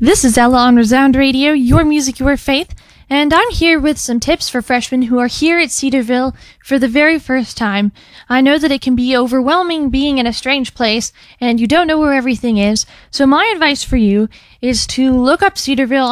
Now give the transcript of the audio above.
This is Ella on Resound Radio, your music, your faith, and I'm here with some tips for freshmen who are here at Cedarville for the very first time. I know that it can be overwhelming being in a strange place and you don't know where everything is, so my advice for you is to look up Cedarville